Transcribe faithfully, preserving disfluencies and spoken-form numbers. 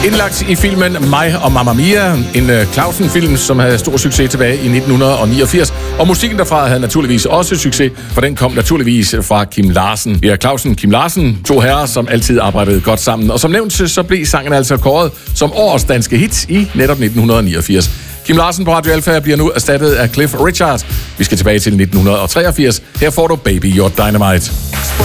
Indlagt i filmen Mig og Mamma Mia, en uh, Clausen-film, som havde stor succes tilbage i nitten niogfirs. Og musikken derfra havde naturligvis også succes, for den kom naturligvis fra Kim Larsen. Ja, Clausen, Kim Larsen, to herrer, som altid arbejdede godt sammen. Og som nævnt, så blev sangen altså kåret som årets danske hit i netop nitten niogfirs. Kim Larsen på Radio Alfa bliver nu erstattet af Cliff Richard. Vi skal tilbage til nitten treogfirs. Her får du Baby You're Dynamite.